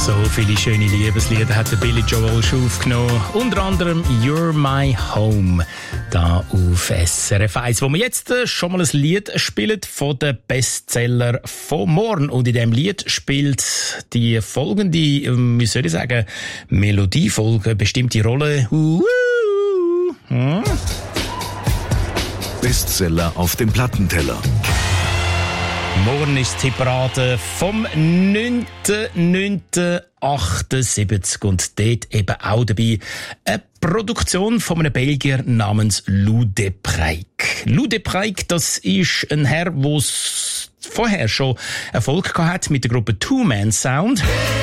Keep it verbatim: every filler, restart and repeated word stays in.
So viele schöne Liebeslieder hat der Billy Joel schon aufgenommen. Unter anderem «You're My Home» da auf S R F eins, wo wir jetzt schon mal ein Lied spielen von den Bestseller von morgen. Und in diesem Lied spielt die folgende, wie soll ich sagen, Melodiefolge bestimmte Rolle. Uh, hm? Bestseller auf dem Plattenteller. Morgen ist die Hitparade vom neunten neunten achtundsiebzig und dort eben auch dabei eine Produktion von einem Belgier namens Lou Depreyck. Lou Depreyck, das ist ein Herr, der vorher schon Erfolg gehabt hat mit der Gruppe Two Man Sound.